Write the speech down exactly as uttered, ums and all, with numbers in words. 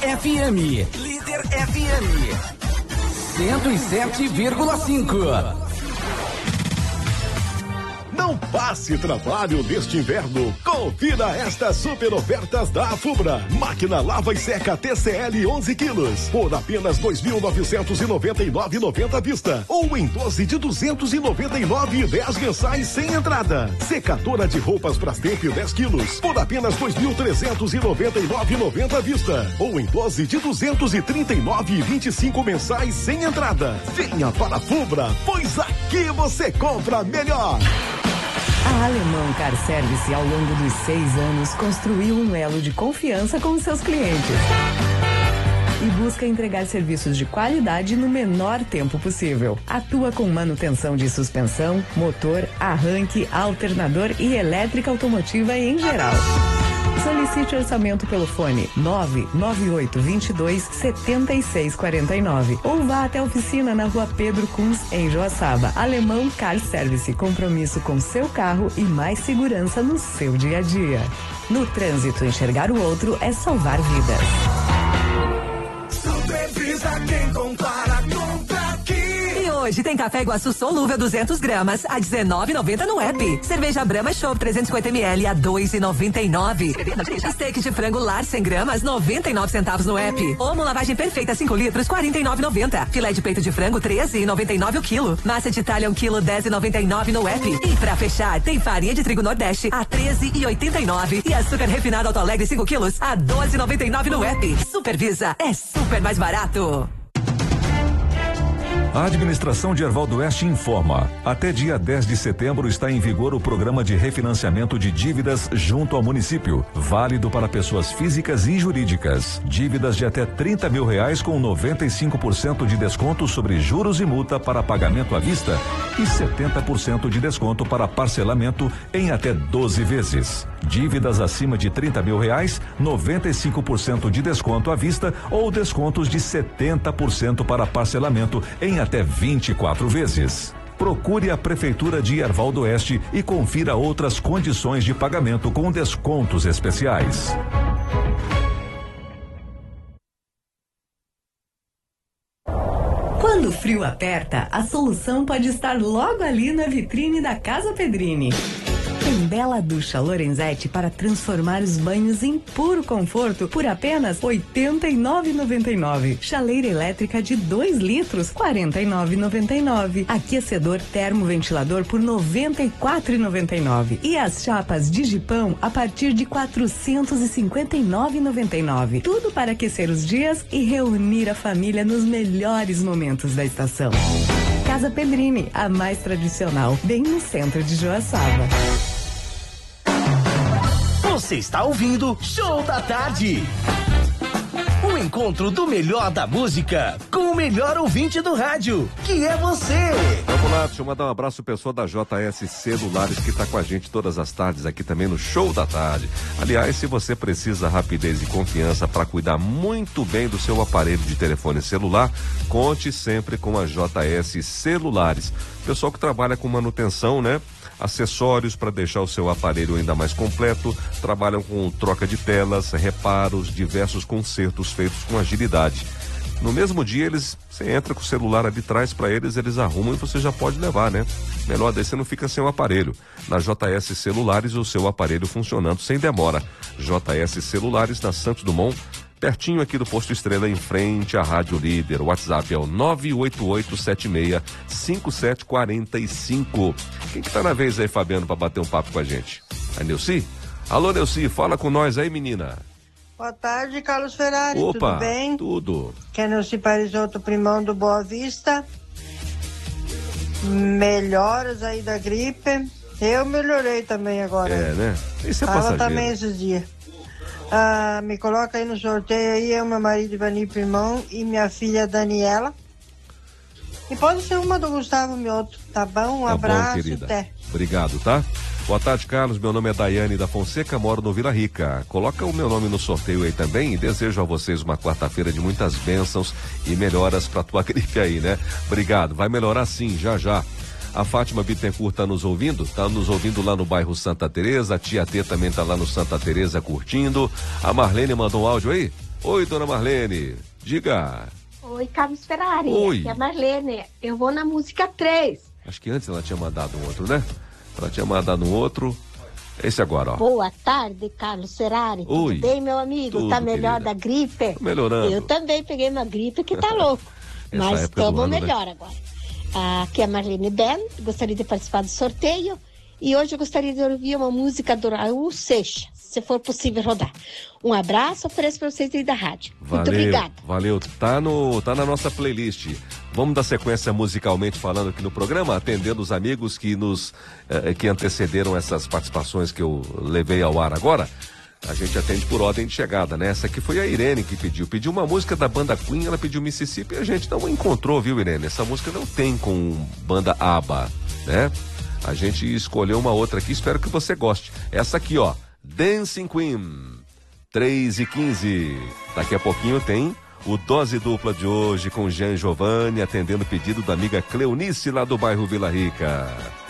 F M. Líder F M. cento e sete vírgula cinco. Não passe trabalho neste inverno. Confira estas super ofertas da Afubra. Máquina lava e seca T C L onze quilos por apenas dois mil novecentos e noventa e nove reais e noventa centavos à vista, ou em doze de duzentos e noventa e nove reais e dez mensais sem entrada. Secadora de roupas Brastemp dez quilos por apenas dois mil trezentos e noventa e nove reais e noventa centavos à vista, ou em doze de duzentos e trinta e nove reais e vinte e cinco mensais sem entrada. Venha para a Afubra, pois aqui você compra melhor. A Alemão Car Service, ao longo dos seis anos, construiu um elo de confiança com os seus clientes e busca entregar serviços de qualidade no menor tempo possível. Atua com manutenção de suspensão, motor, arranque, alternador e elétrica automotiva em geral. Solicite orçamento pelo fone nove nove oito dois dois sete seis quatro nove ou vá até a oficina na rua Pedro Kunz, em Joaçaba. Alemão Car Service, compromisso com seu carro e mais segurança no seu dia a dia. No trânsito, enxergar o outro é salvar vidas. Supervisa quem compara, compra aqui. E hoje tem café Iguaçu solúvel duzentos gramas a dezenove e noventa no app. Cerveja Brahma Show trezentos e cinquenta mililitros a dois e noventa e nove. Steak de frango lar cem gramas noventa e nove centavos no app. Omo lavagem perfeita cinco litros quarenta e nove e noventa. Filé de peito de frango treze e noventa e nove o quilo. Massa de Itália um quilo dez e noventa e nove no app. E pra fechar tem farinha de trigo Nordeste a treze e oitenta e nove e açúcar refinado Alto Alegre cinco quilos a doze e noventa e nove no app. Supervisa, é super mais barato. A administração de Herval do Oeste informa: até dia dez de setembro está em vigor o programa de refinanciamento de dívidas junto ao município, válido para pessoas físicas e jurídicas. Dívidas de até trinta mil reais com noventa e cinco por cento de desconto sobre juros e multa para pagamento à vista e setenta por cento de desconto para parcelamento em até doze vezes. Dívidas acima de trinta mil reais, noventa e cinco por cento de desconto à vista ou descontos de setenta por cento para parcelamento em até vinte e quatro vezes. Procure a Prefeitura de Herval do Oeste e confira outras condições de pagamento com descontos especiais. Quando o frio aperta, a solução pode estar logo ali na vitrine da Casa Pedrini. Tem bela ducha Lorenzetti para transformar os banhos em puro conforto por apenas oitenta e nove reais e noventa e nove centavos. Chaleira elétrica de dois litros, quarenta e nove reais e noventa e nove centavos. Aquecedor termoventilador por noventa e quatro reais e noventa e nove centavos. E as chapas Digipão a partir de quatrocentos e cinquenta e nove reais e noventa e nove centavos. Tudo para aquecer os dias e reunir a família nos melhores momentos da estação. Casa Pedrini, a mais tradicional, bem no centro de Joaçaba. Você está ouvindo Show da Tarde. O encontro do melhor da música com o melhor ouvinte do rádio, que é você. Vamos lá, deixa eu mandar um abraço pro pessoal da J S Celulares que tá com a gente todas as tardes aqui também no Show da Tarde. Aliás, se você precisa rapidez e confiança para cuidar muito bem do seu aparelho de telefone celular, conte sempre com a J S Celulares. Pessoal que trabalha com manutenção, né? Acessórios para deixar o seu aparelho ainda mais completo, trabalham com troca de telas, reparos, diversos consertos feitos com agilidade. No mesmo dia, eles, você entra com o celular ali atrás para eles, eles arrumam e você já pode levar, né? Melhor daí você não fica sem o aparelho. Na J S Celulares, o seu aparelho funcionando sem demora. J S Celulares, na Santos Dumont, pertinho aqui do Posto Estrela, em frente à Rádio Líder. O WhatsApp é o nove oito oito sete seis cinco sete quatro cinco. Quem que tá na vez aí, Fabiano, para bater um papo com a gente? A Neuci? Alô, Neuci, fala com nós aí, menina. Boa tarde, Carlos Ferrari. Opa, tudo bem? Tudo. Que é Neuci Parisotto, primão do Boa Vista. Melhoras aí da gripe. Eu melhorei também agora. É, né? Isso é Tava passageiro. também esses dias. Ah, me coloca aí no sorteio aí, é o meu marido Ivani Primão e minha filha Daniela. E pode ser uma do Gustavo Mioto, tá bom? Um tá abraço, bom, querida. até. Obrigado, tá? Boa tarde, Carlos. Meu nome é Daiane da Fonseca, moro no Vila Rica. Coloca o meu nome no sorteio aí também e desejo a vocês uma quarta-feira de muitas bênçãos e melhoras pra tua gripe aí, né? Obrigado. Vai melhorar sim, já já. A Fátima Bittencourt tá nos ouvindo, tá nos ouvindo lá no bairro Santa Teresa, a tia T também tá lá no Santa Teresa curtindo. A Marlene mandou um áudio aí. Oi, dona Marlene. Diga. Oi, Carlos Ferrari. Oi. Aqui é a Marlene. Eu vou na música três. Acho que antes ela tinha mandado um outro, né? Ela tinha mandado um outro. Esse agora, ó. Boa tarde, Carlos Ferrari. Oi. Tudo bem, meu amigo? Tudo, tá melhor querida. da gripe? Tô melhorando. Eu também peguei uma gripe que tá louco. Essa Mas época do estamos ano, né? melhor agora. Aqui é a Marlene Ben. Gostaria de participar do sorteio. E hoje eu gostaria de ouvir uma música do Raul Seixas, se for possível rodar. Um abraço, ofereço para vocês aí da rádio. Valeu, Muito obrigada. valeu. Tá, no, tá na nossa playlist. Vamos dar sequência musicalmente falando aqui no programa, atendendo os amigos que nos eh, que antecederam essas participações que eu levei ao ar agora. A gente atende por ordem de chegada, né? Essa aqui foi a Irene que pediu. Pediu uma música da banda Queen, ela pediu Mississippi e a gente não encontrou, viu, Irene? Essa música não tem com banda ABBA, né? A gente escolheu uma outra aqui, espero que você goste. Essa aqui, ó, Dancing Queen, três e quinze. Daqui a pouquinho tem o Dose Dupla de hoje com Jean Giovanni, atendendo o pedido da amiga Cleonice lá do bairro Vila Rica.